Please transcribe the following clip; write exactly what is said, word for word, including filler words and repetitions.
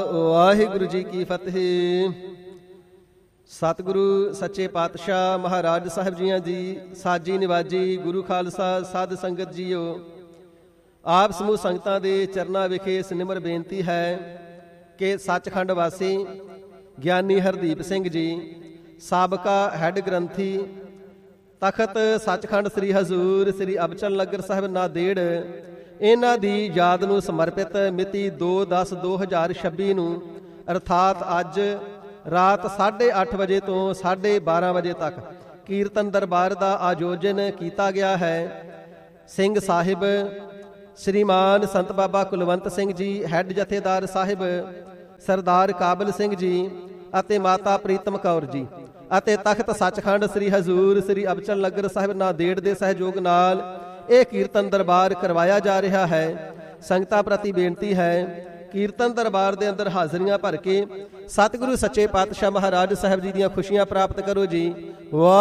ਵਾਹਿਗੁਰੂ ਜੀ ਕੀ ਫਤਿਹ। ਸਤਿਗੁਰੂ ਸੱਚੇ ਪਾਤਸ਼ਾਹ ਮਹਾਰਾਜ ਸਾਹਿਬ ਜੀਆਂ ਦੀ ਸਾਜੀ ਨਿਵਾਜੀ ਗੁਰੂ ਖਾਲਸਾ ਸਾਧ ਸੰਗਤ ਜੀਓ, ਆਪ ਸਮੂਹ ਸੰਗਤਾਂ ਦੇ ਚਰਨਾਂ ਵਿਖੇ ਸਿਮਰ ਬੇਨਤੀ ਹੈ ਕਿ ਸੱਚਖੰਡ ਵਾਸੀ ਗਿਆਨੀ ਹਰਦੀਪ ਸਿੰਘ ਜੀ, ਸਾਬਕਾ ਹੈੱਡ ਗ੍ਰੰਥੀ ਤਖਤ ਸੱਚਖੰਡ ਸ੍ਰੀ ਹਜ਼ੂਰ ਸ੍ਰੀ ਅਬਚਲ ਨਗਰ ਸਾਹਿਬ ਨਾਂਦੇੜ, ਇਹਨਾਂ ਦੀ ਯਾਦ ਨੂੰ ਸਮਰਪਿਤ ਮਿਤੀ ਦੋ ਦਸ ਦੋ ਹਜ਼ਾਰ ਛੱਬੀ ਨੂੰ ਅਰਥਾਤ ਅੱਜ ਰਾਤ ਸਾਢੇ ਅੱਠ ਵਜੇ ਤੋਂ ਸਾਢੇ ਬਾਰਾਂ ਵਜੇ ਤੱਕ ਕੀਰਤਨ ਦਰਬਾਰ ਦਾ ਆਯੋਜਨ ਕੀਤਾ ਗਿਆ ਹੈ। ਸਿੰਘ ਸਾਹਿਬ ਸ਼੍ਰੀਮਾਨ ਸੰਤ ਬਾਬਾ ਕੁਲਵੰਤ ਸਿੰਘ ਜੀ, ਹੈੱਡ ਜਥੇਦਾਰ ਸਾਹਿਬ ਸਰਦਾਰ ਕਾਬਲ ਸਿੰਘ ਜੀ ਅਤੇ ਮਾਤਾ ਪ੍ਰੀਤਮ ਕੌਰ ਜੀ ਅਤੇ ਤਖਤ ਸੱਚਖੰਡ ਸ੍ਰੀ ਹਜ਼ੂਰ ਸ੍ਰੀ ਅਬਚਲ ਨਗਰ ਸਾਹਿਬ ਨਾਂਦੇੜ ਦੇ ਸਹਿਯੋਗ ਨਾਲ ਇਹ ਕੀਰਤਨ ਦਰਬਾਰ ਕਰਵਾਇਆ ਜਾ ਰਿਹਾ ਹੈ। ਸੰਗਤਾਂ ਪ੍ਰਤੀ ਬੇਨਤੀ ਹੈ, ਕੀਰਤਨ ਦਰਬਾਰ ਦੇ ਅੰਦਰ ਹਾਜ਼ਰੀਆਂ ਭਰ ਕੇ ਸਤਿਗੁਰੂ ਸੱਚੇ ਪਾਤਸ਼ਾਹ ਮਹਾਰਾਜ ਸਾਹਿਬ ਜੀ ਦੀਆਂ ਖੁਸ਼ੀਆਂ ਪ੍ਰਾਪਤ ਕਰੋ ਜੀ। ਵਾਹ